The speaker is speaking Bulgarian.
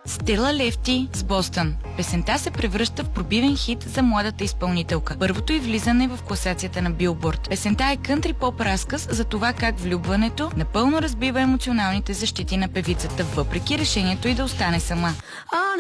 Стела Лефти с Бостън. Песента се превръща в пробивен хит за младата изпълнителка. Първото й влизане в класацията на Билборд. Песента е кънтри поп разказ за това как влюбването напълно разбива емоционалните защити на певицата, въпреки решението й да остане сама.